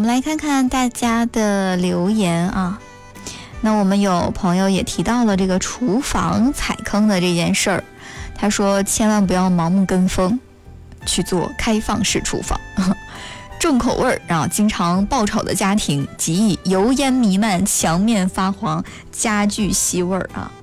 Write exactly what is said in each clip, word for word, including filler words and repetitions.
们来看看大家的留言啊。那我们有朋友也提到了这个厨房踩坑的这件事儿，他说千万不要盲目跟风去做开放式厨房，重口味儿啊，经常爆炒的家庭极易油烟弥漫、墙面发黄、家具吸味儿啊。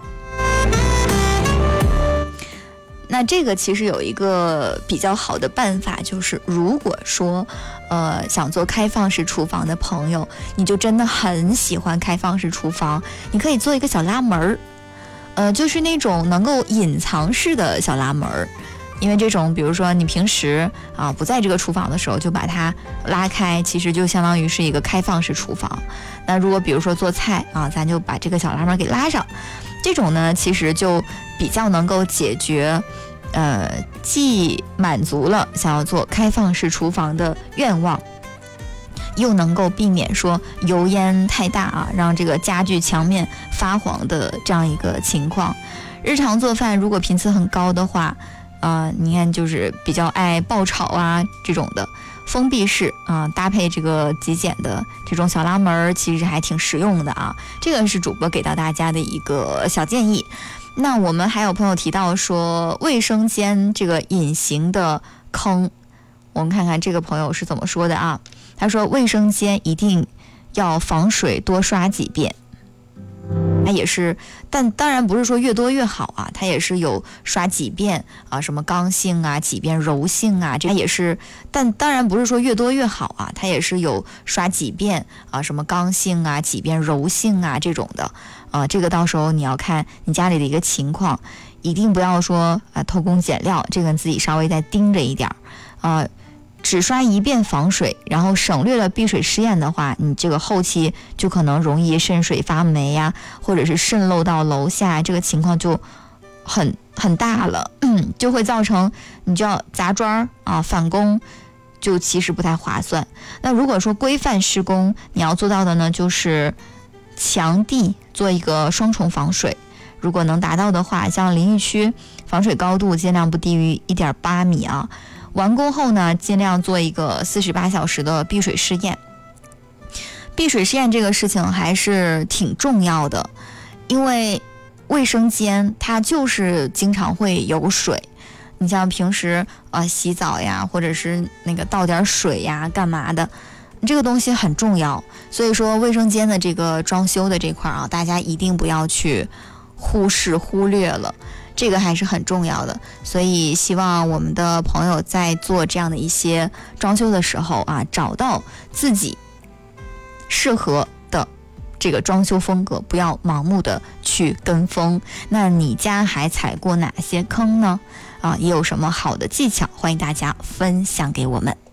那这个其实有一个比较好的办法，就是如果说呃想做开放式厨房的朋友，你就真的很喜欢开放式厨房，你可以做一个小拉门儿，呃就是那种能够隐藏式的小拉门儿。因为这种比如说你平时啊不在这个厨房的时候就把它拉开，其实就相当于是一个开放式厨房。那如果比如说做菜啊，咱就把这个小拉门给拉上，这种呢其实就比较能够解决呃既满足了想要做开放式厨房的愿望，又能够避免说油烟太大啊，让这个家具墙面发黄的这样一个情况。日常做饭如果频次很高的话，呃，你看就是比较爱爆炒啊这种的，封闭式啊，搭配这个极简的这种小拉门，其实还挺实用的啊。这个是主播给到大家的一个小建议。那我们还有朋友提到说卫生间这个隐形的坑，我们看看这个朋友是怎么说的啊。他说卫生间一定要防水多刷几遍。它也是，但当然不是说越多越好啊，它也是有刷几遍啊，什么刚性啊，几遍柔性啊，这也是，但当然不是说越多越好啊，它也是有刷几遍啊，什么刚性啊，几遍柔性啊这种的，啊，这个到时候你要看你家里的一个情况，一定不要说啊偷工减料，这个自己稍微再盯着一点啊。只刷一遍防水，然后省略了避水试验的话，你这个后期就可能容易渗水发霉呀、啊，或者是渗漏到楼下，这个情况就很很大了，嗯，就会造成你就要砸砖啊返工，就其实不太划算。那如果说规范施工，你要做到的呢，就是墙地做一个双重防水，如果能达到的话，像淋浴区防水高度尽量不低于 一点八米啊。完工后呢，尽量做一个四十八小时的避水试验。避水试验这个事情还是挺重要的，因为卫生间它就是经常会有水。你像平时啊、呃、洗澡呀，或者是那个倒点水呀，干嘛的，这个东西很重要。所以说卫生间的这个装修的这块啊，大家一定不要去忽视忽略了。这个还是很重要的，所以希望我们的朋友在做这样的一些装修的时候啊，找到自己适合的这个装修风格，不要盲目的去跟风。那你家还踩过哪些坑呢？啊，也有什么好的技巧？欢迎大家分享给我们。